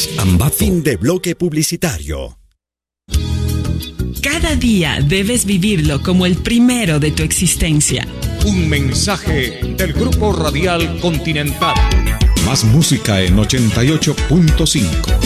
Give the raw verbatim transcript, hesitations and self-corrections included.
Seguros Ambato. Fin de bloque publicitario. Cada día debes vivirlo como el primero de tu existencia. Un mensaje del Grupo Radial Continental. Más música en ochenta y ocho punto cinco.